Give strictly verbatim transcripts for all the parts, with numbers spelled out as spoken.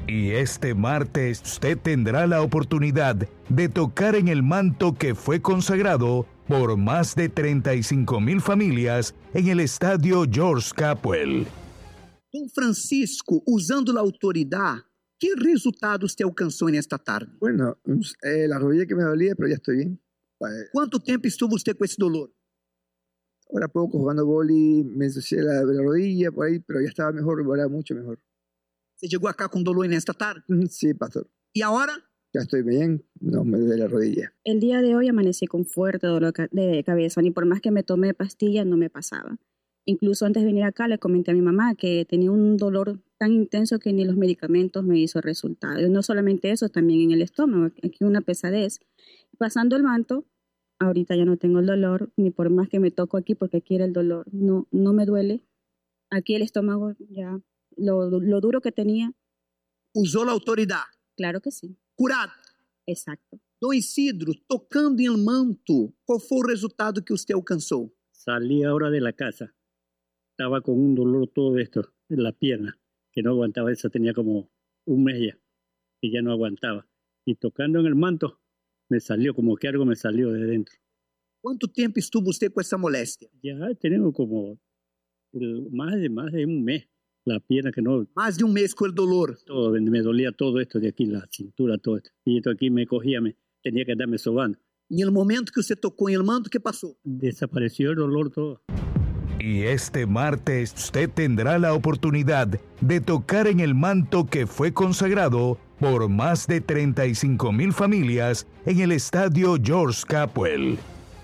Y este martes usted tendrá la oportunidad de tocar en el manto que fue consagrado por más de treinta y cinco mil familias en el estadio George Capwell. Dom Francisco, usando a autoridade, que resultados te alcançou nesta tarde? Bueno, eh, la rodilla que me dolía, pero ya estoy bien. Quanto tempo estuvo usted com esse dolor? Ahora poco jugando boli, me ensucié la, la rodilla por ahí, pero ya estaba mejor, ahora mucho mejor. Você chegou acá com dolor nesta tarde? Sí, pastor. ¿Y ahora? Ya estoy bien, no me duele la rodilla. El día de hoy amanecí con fuerte dolor de cabeza, ni por más que me tomé pastillas no me pasaba. Incluso antes de venir acá le comenté a mi mamá que tenía un dolor tan intenso que ni los medicamentos me hizo resultado. Y no solamente eso, también en el estómago, aquí una pesadez. Pasando el manto, ahorita ya no tengo el dolor, ni por más que me toco aquí porque aquí era el dolor. No, no me duele. Aquí el estómago ya, lo, lo duro que tenía. ¿Usó la autoridad? Claro que sí. Curado? Exacto. Don Isidro, tocando en el manto, ¿cuál fue el resultado que usted alcanzó? Salí ahora de la casa. Estaba con un dolor todo esto en la pierna, que no aguantaba. Eso tenía como un mes ya, y ya no aguantaba. Y tocando en el manto, me salió, como que algo me salió de dentro. ¿Cuánto tiempo estuvo usted con esa molestia? Ya he tenido como el, más, de, más de un mes. La pierna que no... Más de un mes con el dolor. Todo, me dolía todo esto de aquí, la cintura, todo esto. Y esto aquí me cogía, me tenía que andarme sobando. Y en el momento que usted tocó en el manto, ¿qué pasó? Desapareció el dolor todo. Y este martes usted tendrá la oportunidad de tocar en el manto que fue consagrado por más de treinta y cinco mil familias en el estadio George Capwell.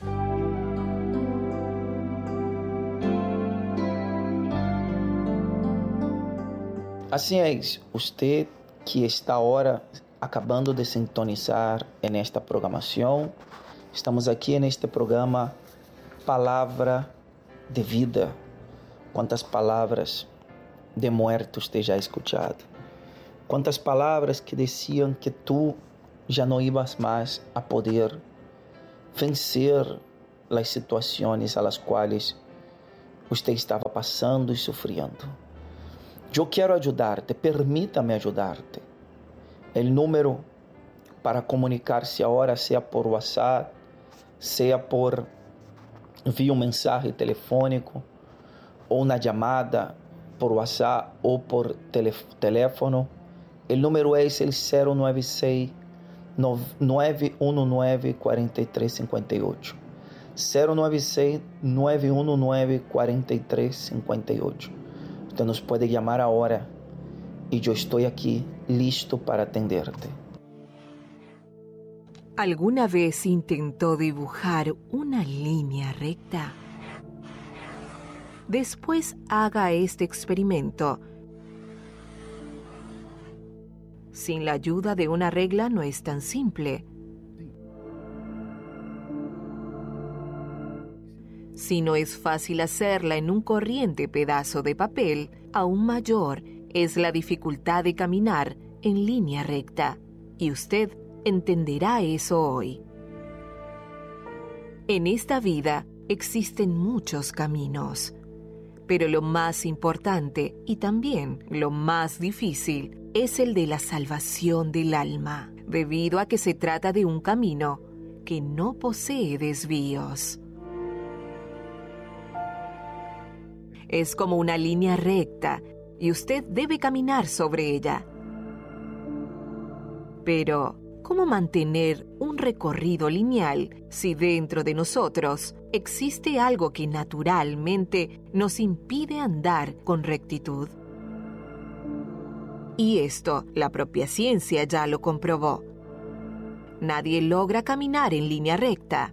Assim é, usted que está agora acabando de sintonizar en esta programação, estamos aqui neste programa Palavra de Vida. Quantas palavras de muerte usted já escuchado? Quantas palavras que diziam que tu já não ibas mais a poder vencer as situações a las quais você estava passando e sofrendo. Eu quero ajudar-te, permita-me ajudar-te. O número para comunicar-se agora, seja por WhatsApp, seja por via um mensagem telefônico, ou uma chamada por WhatsApp ou por tele, teléfono. O número é o zero nove seis, nove um nove, quatro três cinco oito. zero nove seis, nove um nove, quatro três cinco oito. Você nos pode chamar agora e eu estou aqui listo para atenderte. ¿Alguna vez intentó dibujar una línea recta? Después haga este experimento. Sin la ayuda de una regla no es tan simple. Si no es fácil hacerla en un corriente pedazo de papel, aún mayor es la dificultad de caminar en línea recta. Y usted entenderá eso hoy. En esta vida existen muchos caminos, pero lo más importante y también lo más difícil es el de la salvación del alma, debido a que se trata de un camino que no posee desvíos. Es como una línea recta y usted debe caminar sobre ella. Pero, ¿cómo mantener un recorrido lineal si dentro de nosotros existe algo que naturalmente nos impide andar con rectitud? Y esto, la propia ciencia ya lo comprobó. Nadie logra caminar en línea recta.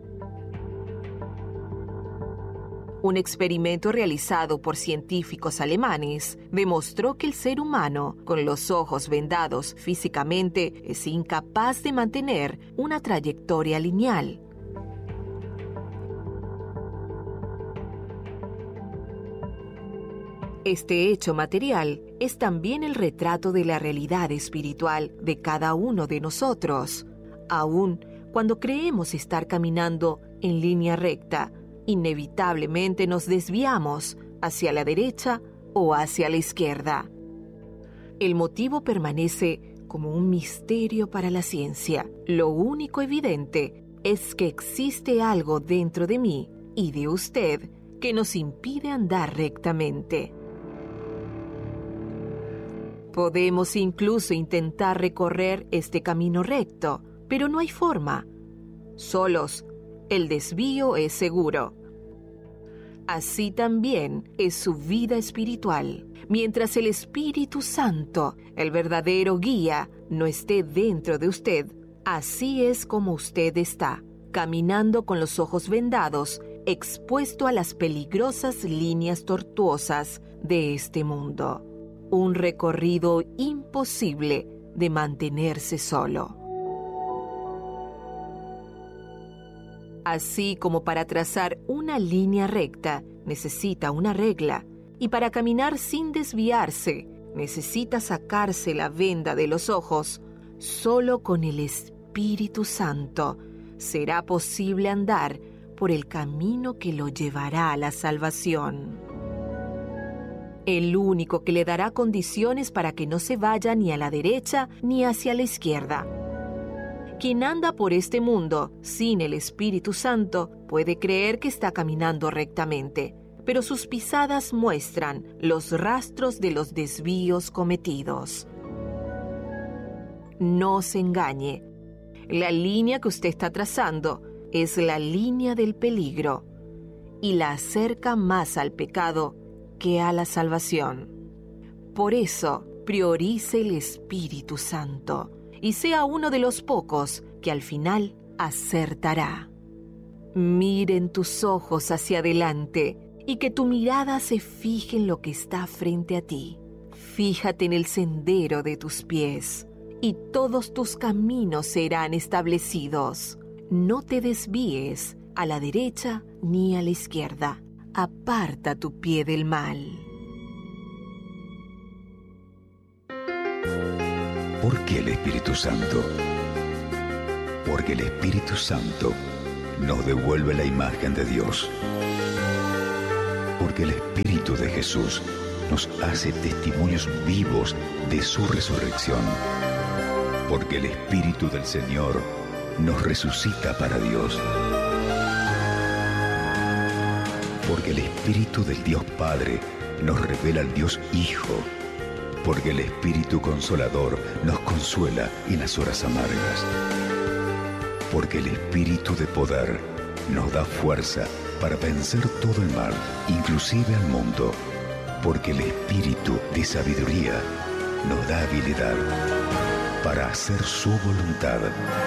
Un experimento realizado por científicos alemanes demostró que el ser humano, con los ojos vendados físicamente, es incapaz de mantener una trayectoria lineal. Este hecho material es también el retrato de la realidad espiritual de cada uno de nosotros. Aun cuando creemos estar caminando en línea recta, inevitablemente nos desviamos hacia la derecha o hacia la izquierda. El motivo permanece como un misterio para la ciencia. Lo único evidente es que existe algo dentro de mí y de usted que nos impide andar rectamente. Podemos incluso intentar recorrer este camino recto, pero no hay forma. Solos, el desvío es seguro. Así también es su vida espiritual. Mientras el Espíritu Santo, el verdadero guía, no esté dentro de usted, así es como usted está, caminando con los ojos vendados, expuesto a las peligrosas líneas tortuosas de este mundo. Un recorrido imposible de mantenerse solo. Así como para trazar una línea recta necesita una regla, y para caminar sin desviarse necesita sacarse la venda de los ojos, solo con el Espíritu Santo será posible andar por el camino que lo llevará a la salvación. El único que le dará condiciones para que no se vaya ni a la derecha ni hacia la izquierda. Quien anda por este mundo sin el Espíritu Santo puede creer que está caminando rectamente, pero sus pisadas muestran los rastros de los desvíos cometidos. No se engañe. La línea que usted está trazando es la línea del peligro y la acerca más al pecado que a la salvación. Por eso, priorice el Espíritu Santo y sea uno de los pocos que al final acertará. Miren tus ojos hacia adelante y que tu mirada se fije en lo que está frente a ti. Fíjate en el sendero de tus pies y todos tus caminos serán establecidos. No te desvíes a la derecha ni a la izquierda. Aparta tu pie del mal. ¿Por qué el Espíritu Santo? Porque el Espíritu Santo nos devuelve la imagen de Dios. Porque el Espíritu de Jesús nos hace testimonios vivos de su resurrección. Porque el Espíritu del Señor nos resucita para Dios. Porque el Espíritu del Dios Padre nos revela al Dios Hijo. Porque el Espíritu Consolador nos consuela en las horas amargas. Porque el Espíritu de poder nos da fuerza para vencer todo el mal, inclusive al mundo. Porque el Espíritu de sabiduría nos da habilidad para hacer su voluntad.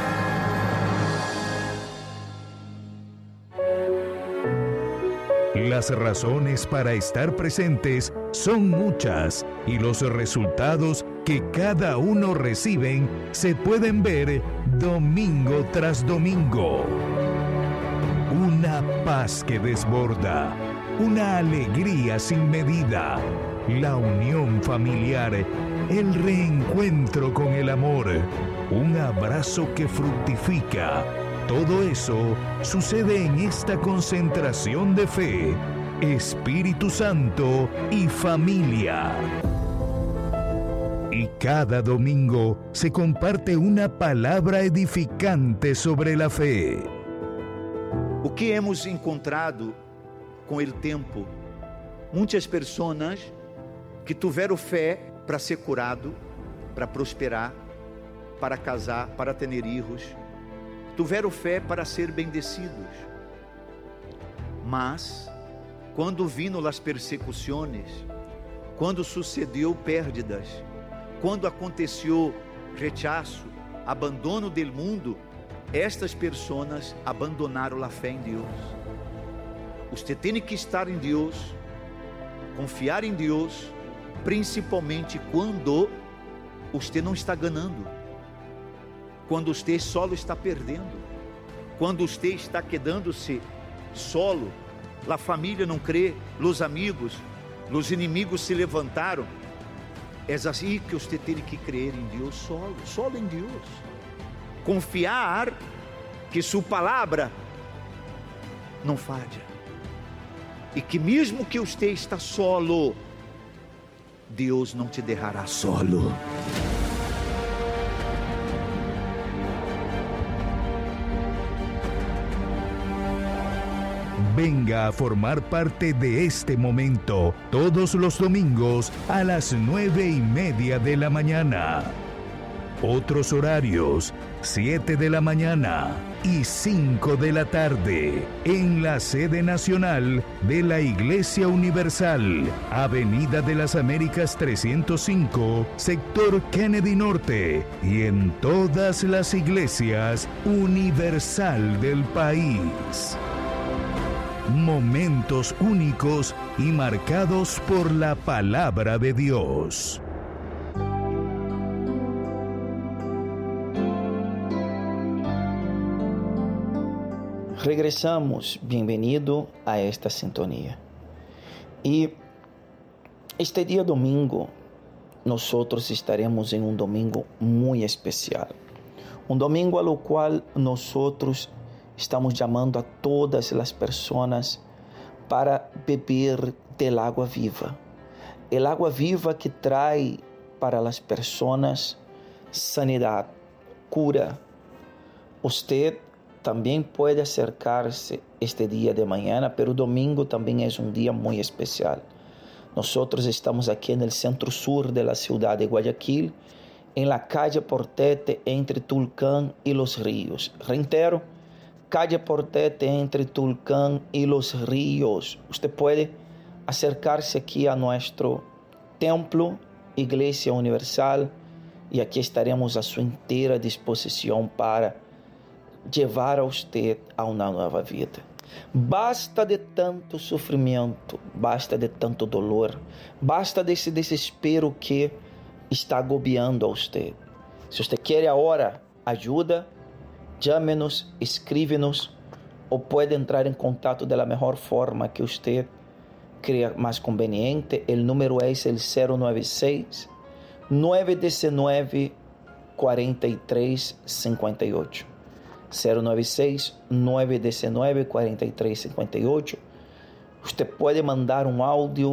Las razones para estar presentes son muchas y los resultados que cada uno reciben se pueden ver domingo tras domingo. Una paz que desborda, una alegría sin medida, la unión familiar, el reencuentro con el amor, un abrazo que fructifica. Todo eso sucede en esta concentración de fe, Espíritu Santo y familia. Y cada domingo se comparte una palabra edificante sobre la fe. O que hemos encontrado com o tempo? Muitas pessoas que tiveram fé para ser curado, para prosperar, para casar, para ter filhos, tiveram fé para ser bendecidos. Mas, quando vino as persecuções, quando sucedeu perdas, quando aconteceu rechaço, abandono do mundo, estas pessoas abandonaram a fé em Deus. Você tem que estar em Deus, confiar em Deus, principalmente quando você não está ganhando, quando você solo está perdendo, quando você está quedando-se solo, a família não crê, os amigos, os inimigos se levantaram. É assim que você tem que crer em Deus solo, solo em Deus. Confiar que sua palavra não falha. E que mesmo que você está solo, Deus não te deixará solo. Venga a formar parte de este momento todos los domingos a las nueve y media de la mañana. Otros horarios, siete de la mañana y cinco de la tarde, en la sede nacional de la Iglesia Universal, Avenida de las Américas trescientos cinco, sector Kennedy Norte, y en todas las iglesias universal del país. Momentos únicos y marcados por la palabra de Dios. Regresamos, bienvenido a esta sintonía. Y este día domingo, nosotros estaremos en un domingo muy especial. Un domingo a lo cual nosotros estamos llamando a todas las personas para beber del agua viva. El agua viva que trae para las personas sanidad, cura. Usted también puede acercarse este día de mañana, pero domingo también es un día muy especial. Nosotros estamos aquí en el centro sur de la ciudad de Guayaquil, en la calle Portete entre Tulcán y Los Ríos. Reitero, calle Portete entre Tulcán y Los Ríos. Usted puede acercarse aquí a nuestro templo, Iglesia Universal, y aquí estaremos a su entera disposición para llevar a usted a una nueva vida. Basta de tanto sufrimiento, basta de tanto dolor, basta de ese desespero que está agobiando a usted. Si usted quiere ahora ayuda, llámenos, escríbenos o puede entrar en contacto de la mejor forma que usted crea más conveniente. El número es el cero nueve seis, nueve uno nueve, cuatro tres cinco ocho. cero nueve seis, nueve uno nueve, cuatro tres cinco ocho. Usted puede mandar un audio